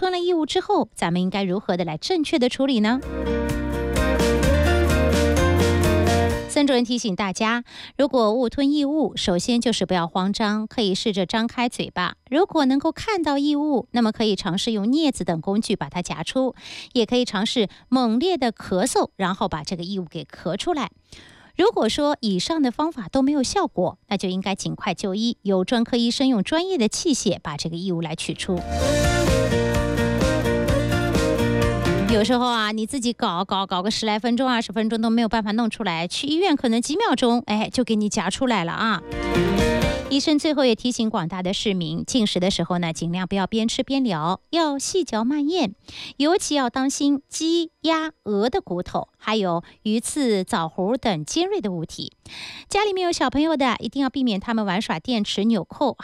吞了异物之后，咱们应该如何的来正确的处理呢？孙主任提醒大家，如果误吞异物，首先就是不要慌张，可以试着张开嘴巴。如果能够看到异物，那么可以尝试用镊子等工具把它夹出，也可以尝试猛烈的咳嗽，然后把这个异物给咳出来。如果说以上的方法都没有效果，那就应该尽快就医，由专科医生用专业的器械把这个异物来取出。有时候啊，你自己搞个10来分钟、20分钟都没有办法弄出来，去医院可能几秒钟，就给你夹出来了啊。医生最后也提醒广大的市民，进食的时候呢，尽量不要边吃边聊，要细嚼慢咽，尤其要当心鸡、鸭、鹅的骨头，还有鱼刺、枣核等尖锐的物体。家里面有小朋友的，一定要避免他们玩耍电池、纽扣，